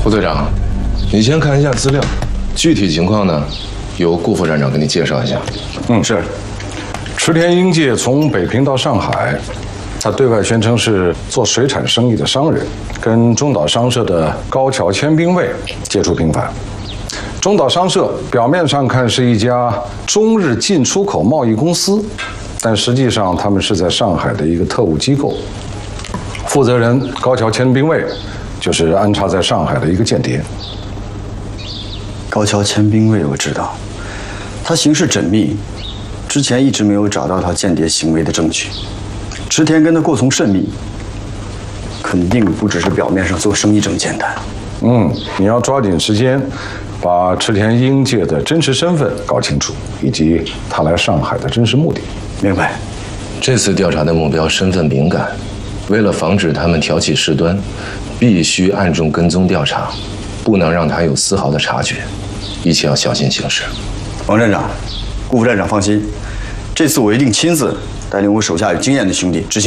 副队长，你先看一下资料，具体情况呢，由顾副站长给你介绍一下。 是。池田英介从北平到上海，他对外宣称是做水产生意的商人，跟中岛商社的高桥千兵卫接触频繁。中岛商社表面上看是一家中日进出口贸易公司，但实际上他们是在上海的一个特务机构。负责人高桥千兵卫就是安插在上海的一个间谍。 高桥千兵卫我知道，他行事缜密，之前一直没有找到他间谍行为的证据。池田跟他过从甚密，肯定不只是表面上做生意这么简单。 你要抓紧时间，把池田英介的真实身份搞清楚，以及他来上海的真实目的。 明白。 这次调查的目标身份敏感，为了防止他们挑起事端，必须暗中跟踪调查，不能让他有丝毫的察觉，一切要小心行事。 王站长，顾副站长放心，这次我一定亲自带领我手下有经验的兄弟执行。